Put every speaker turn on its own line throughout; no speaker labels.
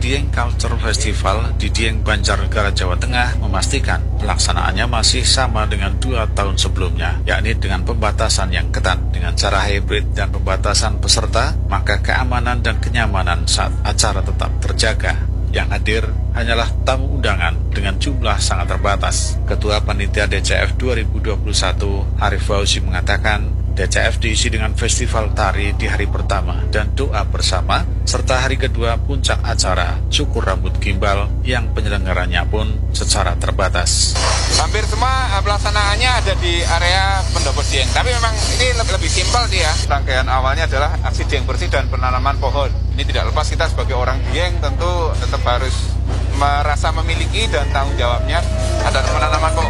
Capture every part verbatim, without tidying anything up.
Dieng Culture Festival di Dieng Banjarnegara, Jawa Tengah memastikan pelaksanaannya masih sama dengan dua tahun sebelumnya, yakni dengan pembatasan yang ketat. Dengan cara hybrid dan pembatasan peserta, maka keamanan dan kenyamanan saat acara tetap terjaga. Yang hadir hanyalah tamu undangan dengan jumlah sangat terbatas. Ketua Panitia D C F dua ribu dua puluh satu, Arif Fauzi, mengatakan D C F diisi dengan festival tari di hari pertama dan doa bersama, serta hari kedua puncak acara cukur rambut gimbal yang penyelenggaranya pun secara terbatas.
Hampir semua pelaksanaannya ada di area pendopo Dieng, tapi memang ini lebih, lebih simpel sih ya. Rangkaian awalnya adalah aksi Dieng bersih dan penanaman pohon. Ini tidak lepas kita sebagai orang Dieng tentu tetap harus merasa memiliki dan tanggung jawabnya atas penanaman pohon.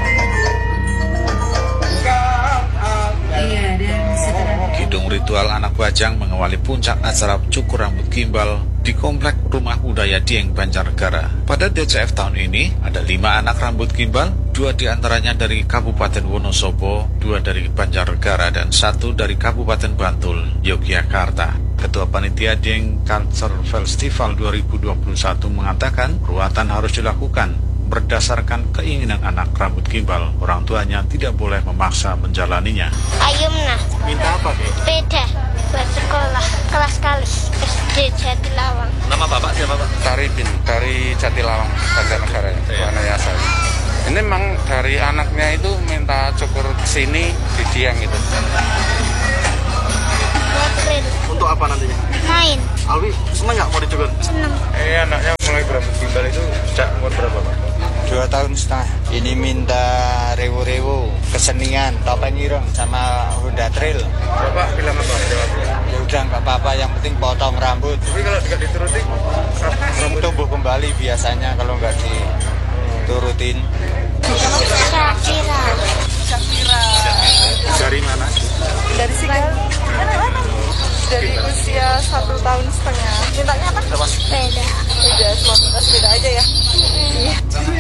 Kidung ritual anak bajang mengawali puncak acara cukur rambut gimbal di Komplek Rumah Budaya Dieng Banjarnegara. Pada D C F tahun ini ada lima anak rambut gimbal, dua diantaranya dari Kabupaten Wonosobo, dua dari Banjarnegara, dan satu dari Kabupaten Bantul, Yogyakarta. Ketua Panitia Dieng Culture Festival dua ribu dua puluh satu mengatakan ruatan harus dilakukan berdasarkan keinginan anak rambut gimbal. Orang tuanya tidak boleh memaksa menjalaninya.
Ayumna.
Minta apa, Dek?
Sepeda buat sekolah kelas kali S D Jatilawang.
Nama Bapak siapa, Pak?
Taripin dari Jatilawang, Banjarnegara, Wanayasa. Ini memang dari anaknya itu minta cukur sini di Dieng itu.
April.
Untuk apa nantinya?
Main.
Alwi, seneng nggak mau dicukur?
Seneng.
Eh, anaknya mulai berambut gimbal itu sejak umur berapa, Pak?
Dua tahun setengah. Ini minta rewo-rewo, kesenian, topeng ireng, sama Honda Trail.
Bapak bilang apa?
Ya udah nggak apa-apa, yang penting potong rambut.
Tapi kalau tidak dituruti,
Rambut tumbuh kembali biasanya kalau nggak diturutin.
Syakira.
Syakira.
Dari mana?
Dari Sigal. Dari usia satu tahun setengah. Mintanya apa?
Sepeda.
Sepeda, cuma minta sepeda aja ya. Iya.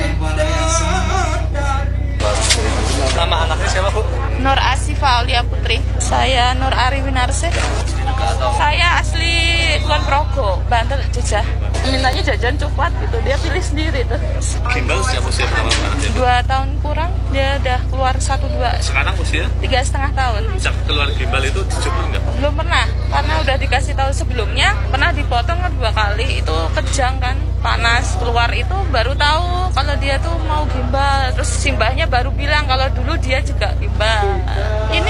Nama anaknya siapa, Bu?
Nur Asifa Aulia Putri. Saya Nur Ari Winarse. Saya asli Kulon Progo, Bantul, Jogja. Mintanya jajan coklat gitu, dia pilih sendiri tuh.
Gimbal siapa usia berapa, Pak?
Dua tahun kurang, dia udah keluar satu dua.
Sekarang usia?
Tiga setengah tahun.
Sejak keluar gimbal itu dicukur nggak?
Belum pernah, karena udah dikasih tahu sebelumnya, pernah dipotong dua kali, itu kejang kan, panas. Keluar itu baru tahu kalau dia tuh mau gimbal. Terus simbahnya baru bilang kalau dulu dia juga gimbal. Ini